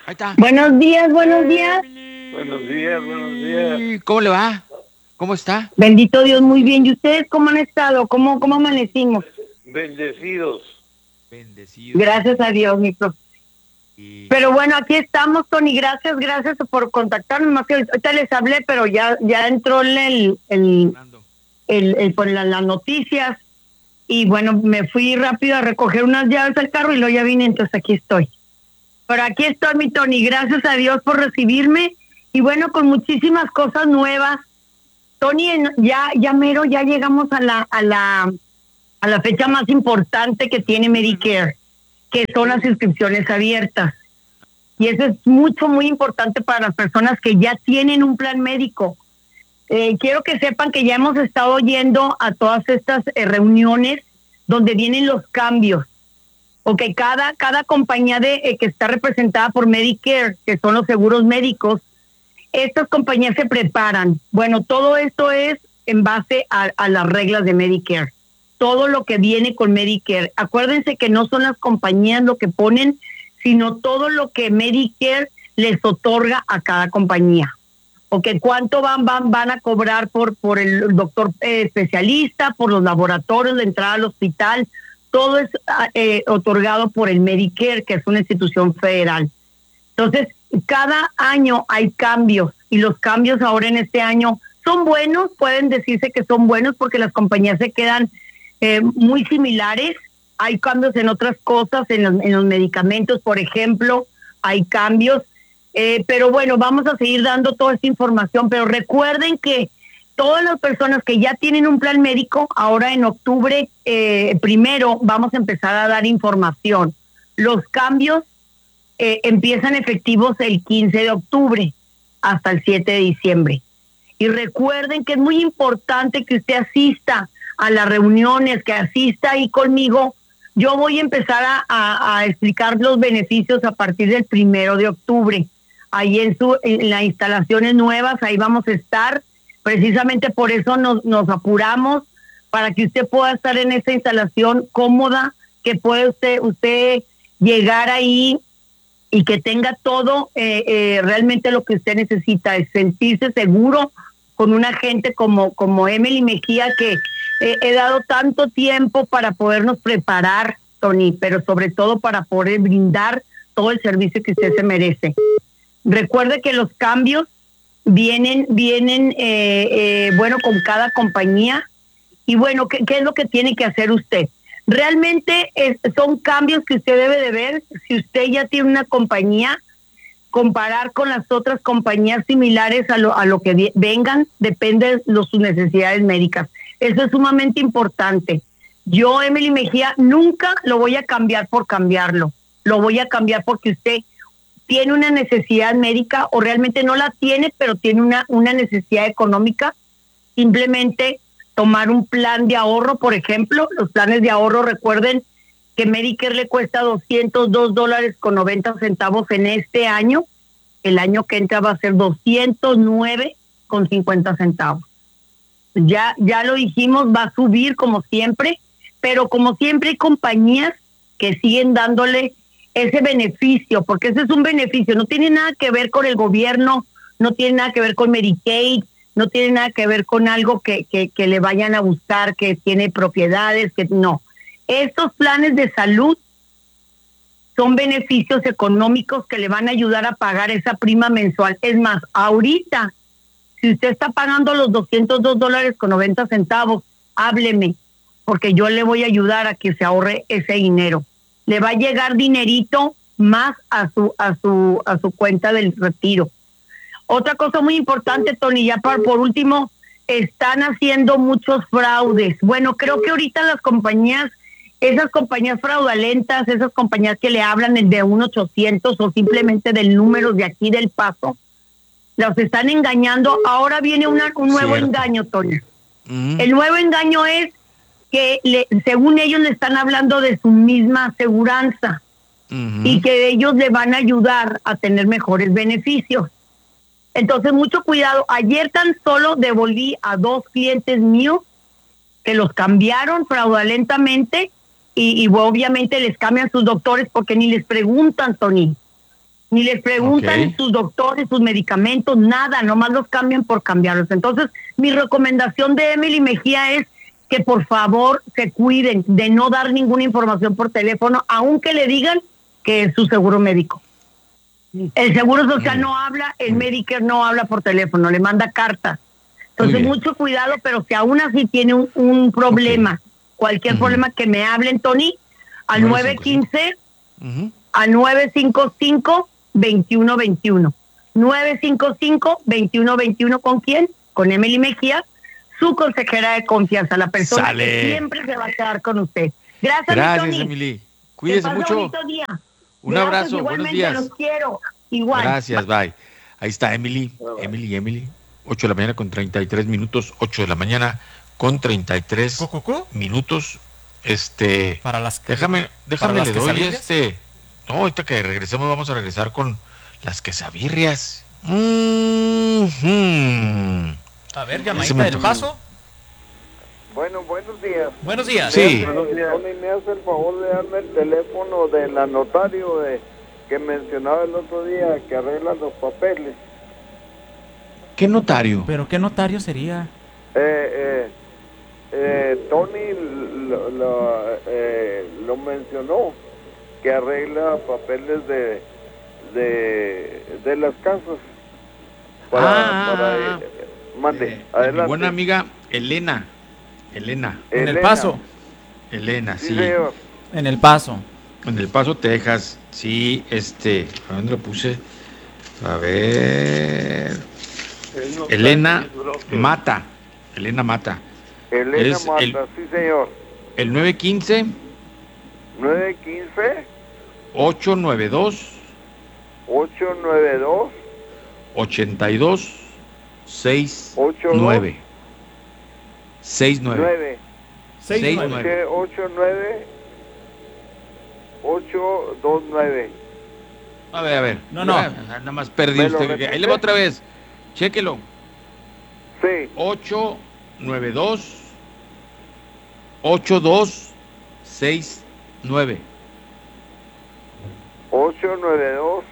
Ahí está. Buenos días, buenos días. Buenos días, buenos días. ¿Cómo le va? ¿Cómo está? Bendito Dios, muy bien. ¿Y ustedes cómo han estado? ¿Cómo amanecimos? Bendecidos. Bendecido. Gracias a Dios, mi profe. Y... Pero bueno, aquí estamos, Tony. Gracias por contactarnos. Más que ahorita les hablé, pero ya entró por las noticias. Y bueno, me fui rápido a recoger unas llaves al carro y luego ya vine, entonces aquí estoy. Pero aquí estoy, mi Tony. Gracias a Dios por recibirme. Y bueno, con muchísimas cosas nuevas. Tony, ya mero, ya llegamos a la fecha más importante que tiene Medicare, que son las inscripciones abiertas. Y eso es muy importante para las personas que ya tienen un plan médico. Quiero que sepan que ya hemos estado yendo a todas estas reuniones donde vienen los cambios. Okay, cada compañía que está representada por Medicare, que son los seguros médicos, estas compañías se preparan. Bueno, todo esto es en base a las reglas de Medicare. Todo lo que viene con Medicare. Acuérdense que no son las compañías lo que ponen, sino todo lo que Medicare les otorga a cada compañía. Okay, cuánto van a cobrar por el doctor especialista, por los laboratorios, la entrada al hospital. Todo es otorgado por el Medicare, que es una institución federal. Entonces, cada año hay cambios y los cambios ahora en este año son buenos, pueden decirse que son buenos porque las compañías se quedan muy similares. Hay cambios en otras cosas, en los medicamentos, por ejemplo, hay cambios. Pero bueno, vamos a seguir dando toda esta información, pero recuerden que todas las personas que ya tienen un plan médico, ahora en octubre primero vamos a empezar a dar información. Los cambios empiezan efectivos el 15 de octubre hasta el 7 de diciembre. Y recuerden que es muy importante que usted asista a las reuniones, que asista ahí conmigo. Yo voy a empezar a explicar los beneficios a partir del 1 de octubre. Ahí en las instalaciones nuevas, ahí vamos a estar. Precisamente por eso nos apuramos, para que usted pueda estar en esa instalación cómoda, que pueda usted llegar ahí y que tenga todo realmente lo que usted necesita, es sentirse seguro con una gente como Emily Mejía, que he dado tanto tiempo para podernos preparar, Tony, pero sobre todo para poder brindar todo el servicio que usted se merece. Recuerde que los cambios vienen bueno, con cada compañía. Y bueno, ¿qué es lo que tiene que hacer usted? Realmente son cambios que usted debe de ver. Si usted ya tiene una compañía, comparar con las otras compañías similares a lo que vengan, depende de sus necesidades médicas. Eso es sumamente importante. Yo, Emily Mejía, nunca lo voy a cambiar por cambiarlo. Lo voy a cambiar porque usted tiene una necesidad médica, o realmente no la tiene, pero tiene una necesidad económica. Simplemente tomar un plan de ahorro, por ejemplo. Los planes de ahorro, recuerden que Medicare le cuesta $202.90 en este año. El año que entra va a ser $209.50. Ya lo dijimos, va a subir como siempre, pero como siempre hay compañías que siguen dándole ese beneficio, porque ese es un beneficio, no tiene nada que ver con el gobierno, no tiene nada que ver con Medicaid, no tiene nada que ver con algo que le vayan a buscar, que tiene propiedades, que no. Estos planes de salud son beneficios económicos que le van a ayudar a pagar esa prima mensual. Es más, ahorita, si usted está pagando los $202.90, hábleme, porque yo le voy a ayudar a que se ahorre ese dinero. Le va a llegar dinerito más a su cuenta del retiro. Otra cosa muy importante, Tony, ya por último, están haciendo muchos fraudes. Bueno, creo que ahorita las compañías, esas compañías fraudulentas, esas compañías que le hablan de 1-800 o simplemente del número de aquí del Paso, los están engañando. Ahora viene un nuevo engaño, Tony. El nuevo engaño es que según ellos le están hablando de su misma aseguranza y que ellos le van a ayudar a tener mejores beneficios. Entonces, mucho cuidado. Ayer tan solo devolví a 2 clientes míos que los cambiaron fraudulentamente y obviamente les cambian sus doctores porque ni les preguntan, Tony. ni les preguntan Ok. sus doctores, sus medicamentos, nada, nomás los cambian por cambiarlos. Entonces, mi recomendación de Emily Mejía es que por favor se cuiden de no dar ninguna información por teléfono, aunque le digan que es su seguro médico. El Seguro Social no habla, el Medicare no habla por teléfono, le manda cartas. Entonces, bien. mucho cuidado, pero si aún así tiene un problema, cualquier problema, que me hablen, Tony, al 915 Ujú. a 955-2121. 955-2121, ¿con quién? Con Emily Mejía, su consejera de confianza, la persona Sale. que siempre se va a quedar con usted. Gracias, mi Gracias, Tony. Emily. Que Cuídese pase mucho. bonito día. Un Gracias, abrazo, buenos igualmente, días. los quiero. Igual. Gracias, bye. Ahí está Emily, Emily. 8 de la mañana con 33 minutos. 8 de la mañana con 33 ¿Cucucú? minutos. Para las que... Déjame ¿Para las le doy quesadillas? No, ahorita que regresemos vamos a regresar con las quesabirrias. A ver, llamadita me del antoja. Paso. Bueno, buenos días. Buenos días. Sí. Tony, me hace el favor de darme el teléfono del notario que mencionaba el otro día, que arregla los papeles. ¿Qué notario? ¿Pero qué notario sería? Tony lo mencionó, que arregla papeles de las casas. Mande, Mi adelante. buena amiga Elena. Elena, En el Elena. Paso. Elena, Sí, sí. señor. En el Paso. En El Paso, Texas. Sí, ¿a dónde lo puse? A ver. Elena Mata. Elena Mata. Elena Es Mata, el- sí, señor. El 915 915 892 892 82 69 69 9 89 829. A ver. No, no. Nada más perdí ¿Me lo usted. repite? Ahí le va otra vez. Chéquelo. Sí, 892 8269. 892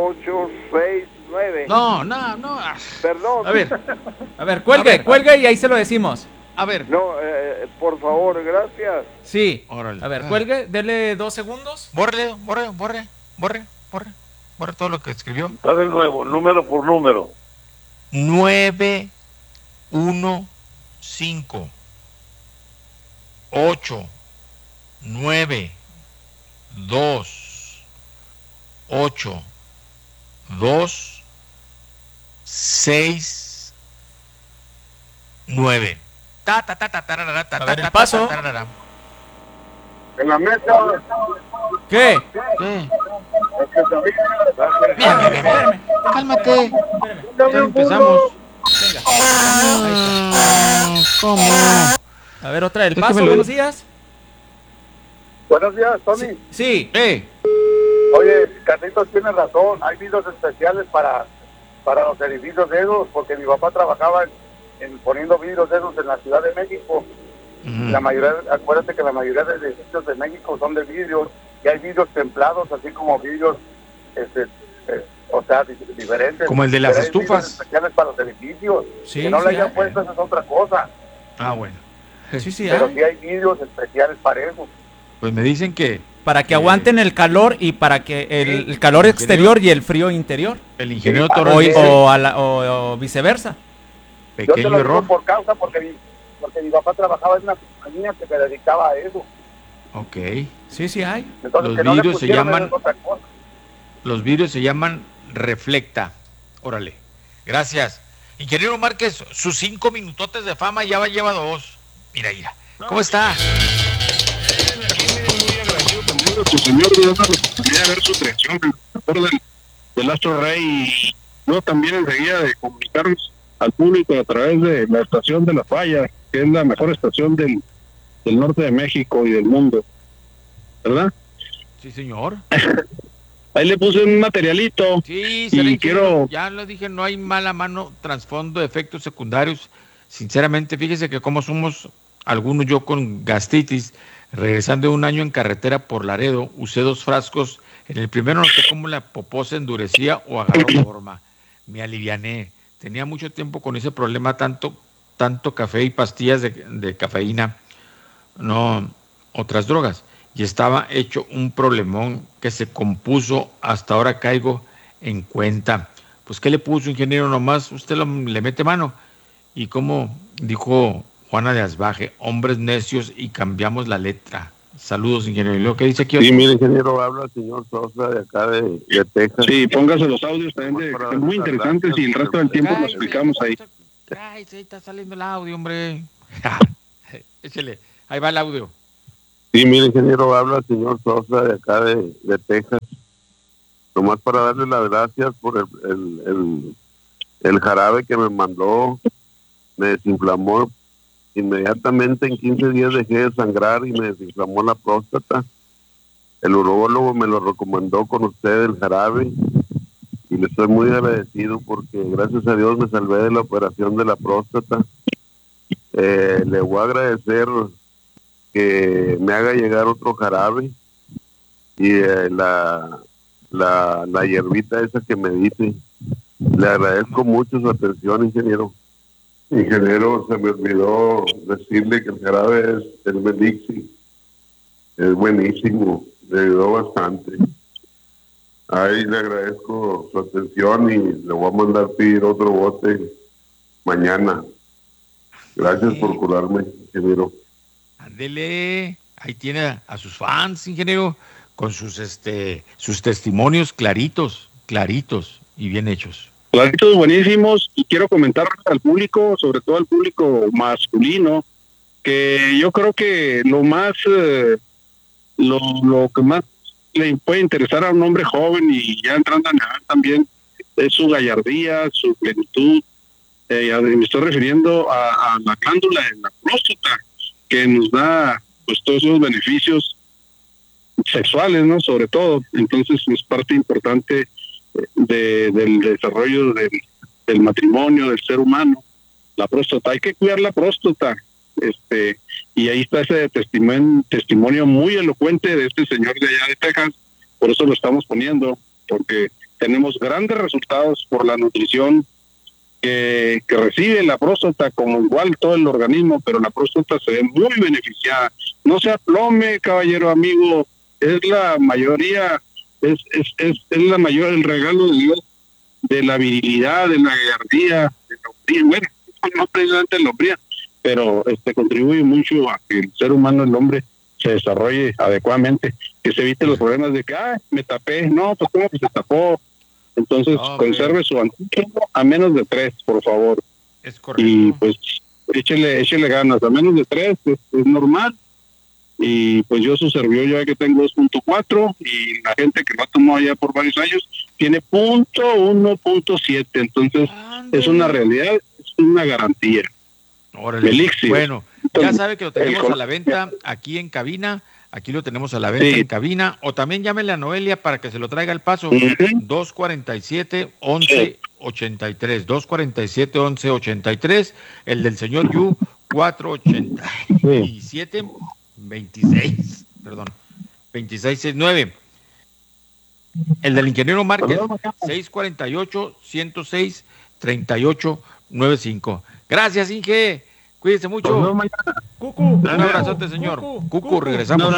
869. No. Perdón. A ver, A ver, cuelgue y ahí se lo decimos. a ver. No, por favor, gracias. Sí. Órale. A ver, cuelgue, dele 2 segundos. Borre todo lo que escribió. Va de nuevo, número por número. 915 8 9 2 8 2 6 9. A ver, El Paso. En la mesa. ¿Qué? ¿Qué? Espérame. Cálmate. Ya empezamos. ¿Cómo? A ver, otra del Déjame Paso. lo- Buenos días. Buenos días, Tony. Sí. Oye, Carlitos tiene razón. Hay videos especiales para los edificios de esos, porque mi papá trabajaba en poniendo vidrios de esos en la Ciudad de México. La mayoría, acuérdate que la mayoría de edificios de México son de vidrios, y hay vidrios templados, así como vidrios, diferentes. Como el de las Pero hay vidrios estufas. especiales para los edificios. Sí, que no sí le hayan hay. puesto, esa es otra cosa. Ah, bueno. Sí, Pero hay. sí hay vidrios especiales para eso. Pues me dicen que Para que aguanten el calor y para que el calor exterior y el frío interior. el ingeniero Sí, Torres O, dice, o viceversa. Yo te pequeño lo digo error. por causa, porque mi papá trabajaba en una compañía que se dedicaba a eso. Ok. Sí hay. Entonces, Los que no le vidrios se pusieron, llaman- es otra cosa. Los vidrios se llaman reflecta. Órale. Gracias. Ingeniero Márquez, sus 5 minutotes de fama ya lleva 2. Mira. ¿Cómo está? Muy agradecido también a tu señor de dar la oportunidad de ver su creación, el autor del Astro Rey, y luego también enseguida de comunicarnos al público a través de la estación de La Falla, que es la mejor estación del norte de México y del mundo, ¿verdad? Sí, señor. Ahí le puse un materialito. Sí, Y será ingeniero. quiero- Ya lo dije, no hay mala mano, trasfondo, efectos secundarios. Sinceramente, fíjese que como somos algunos, yo con gastritis, Regresando de un año en carretera por Laredo, usé 2 frascos. En el primero noté cómo la popó se endurecía o agarró forma. Me aliviané. Tenía mucho tiempo con ese problema, tanto café y pastillas de cafeína, no otras drogas. Y estaba hecho un problemón que se compuso. Hasta ahora caigo en cuenta. Pues, ¿qué le puso, ingeniero? Nomás usted le mete mano. Y como dijo Juana de Asbaje, hombres necios y cambiamos la letra. Saludos, ingeniero. ¿Y lo que dice aquí? Sí, mire, ingeniero, habla el señor Sosa de acá de Texas. Sí, póngase los audios también, que son muy interesantes y el resto del tiempo lo explicamos ahí. Ay, sí, está saliendo el audio, hombre. Échale, ahí va el audio. Sí, mire, ingeniero, habla el señor Sosa de acá de Texas. Nomás para darle las gracias por el jarabe que me mandó. Me desinflamó inmediatamente. En 15 días dejé de sangrar y me desinflamó la próstata. El urólogo me lo recomendó con usted, el jarabe, y le estoy muy agradecido porque gracias a Dios me salvé de la operación de la próstata. Le voy a agradecer que me haga llegar otro jarabe y la hierbita esa que me dice. Le agradezco mucho su atención, ingeniero. Ingeniero, se me olvidó decirle que el jarabe es el Melixi. Es buenísimo, le ayudó bastante. Ahí le agradezco su atención y le voy a mandar pedir otro bote mañana. Gracias por curarme, ingeniero. Ándele, ahí tiene a sus fans, ingeniero, con sus testimonios claritos y bien hechos. Claritos buenísimos, y quiero comentar al público, sobre todo al público masculino, que yo creo que lo que más le puede interesar a un hombre joven y ya entrando a edad también es su gallardía, su plenitud. Me estoy refiriendo a la glándula en la próstata, que nos da pues todos esos beneficios sexuales, ¿no? Sobre todo. Entonces es parte importante del desarrollo del matrimonio, del ser humano, la próstata. Hay que cuidar la próstata, y ahí está ese testimonio muy elocuente de este señor de allá de Texas. Por eso lo estamos poniendo, porque tenemos grandes resultados por la nutrición que recibe la próstata, como igual todo el organismo, pero la próstata se ve muy beneficiada. No se aplome, caballero amigo, es la mayoría, es el regalo de Dios, de la virilidad, de la gallardía, de la hombría. Bueno, no precisamente la hombría, pero contribuye mucho a que el ser humano, el hombre, se desarrolle adecuadamente, que se evite los problemas de que, me tapé, no, pues cómo que se tapó. Entonces, conserve su antígeno a menos de 3, por favor. Es correcto. Y pues, échele ganas, a menos de 3 es normal. Y pues yo su servidor ya que tengo 2.4 y la gente que lo ha tomado ya por varios años tiene 1.7, entonces es una realidad, es una garantía. Órale. Elixir. Bueno, ya sabe que lo tenemos a la venta aquí en cabina. Aquí lo tenemos a la venta en cabina. O también llámele a Noelia para que se lo traiga al paso. 247-1183. 247-1183. El del señor Yu, 487-26. Perdón. 2669. El del ingeniero Márquez, 648-106-3895. Gracias, Inge. Cuídense mucho. Cucu, un abrazote, señor. Cucu, regresamos.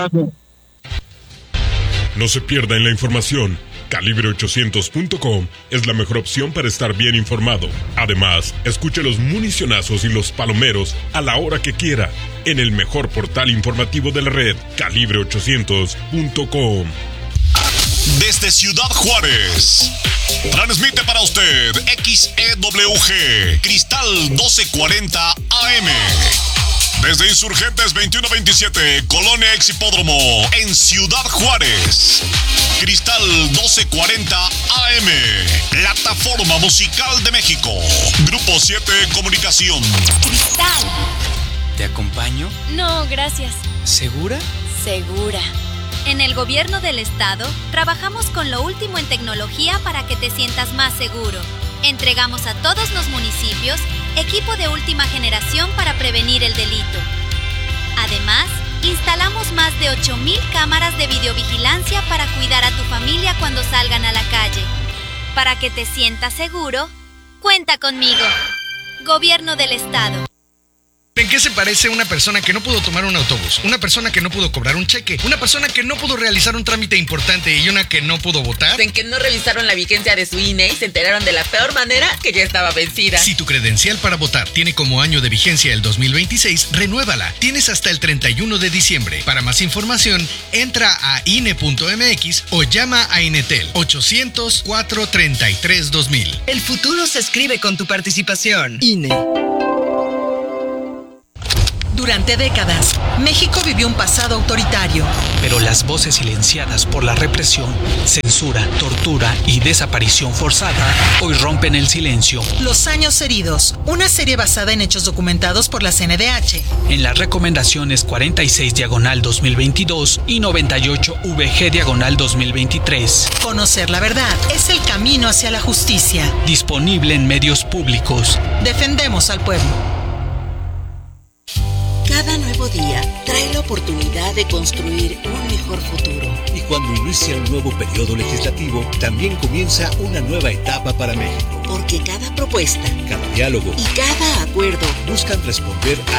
No se pierdan la información. Calibre800.com es la mejor opción para estar bien informado. Además, escuche los municionazos y los palomeros a la hora que quiera en el mejor portal informativo de la red, Calibre800.com. Desde Ciudad Juárez, transmite para usted XEWG Cristal 1240 AM. Desde Insurgentes 2127, Colonia Exhipódromo, en Ciudad Juárez. Cristal 1240 AM, Plataforma Musical de México. Grupo 7 Comunicación. Cristal. ¿Te acompaño? No, gracias. ¿Segura? Segura. En el gobierno del estado, trabajamos con lo último en tecnología para que te sientas más seguro. Entregamos a todos los municipios equipo de última generación para prevenir el delito. Además, instalamos más de 8,000 cámaras de videovigilancia para cuidar a tu familia cuando salgan a la calle. Para que te sientas seguro, cuenta conmigo. Gobierno del Estado. ¿En qué se parece una persona que no pudo tomar un autobús? Una persona que no pudo cobrar un cheque, una persona que no pudo realizar un trámite importante y una que no pudo votar. En que no revisaron la vigencia de su INE y se enteraron de la peor manera, que ya estaba vencida. Si tu credencial para votar tiene como año de vigencia el 2026, renuévala. Tienes hasta el 31 de diciembre. Para más información, entra a INE.mx o llama a Inetel 800-433-2000. El futuro se escribe con tu participación. INE. Durante décadas, México vivió un pasado autoritario. Pero las voces silenciadas por la represión, censura, tortura y desaparición forzada hoy rompen el silencio. Los años heridos, una serie basada en hechos documentados por la CNDH. En las recomendaciones 46/2022 y 98-VG/2023. Conocer la verdad es el camino hacia la justicia. Disponible en medios públicos. Defendemos al pueblo. Cada nuevo día trae la oportunidad de construir un mejor futuro. Y cuando inicia un nuevo periodo legislativo, también comienza una nueva etapa para México. Porque cada propuesta, cada diálogo y cada acuerdo buscan responder a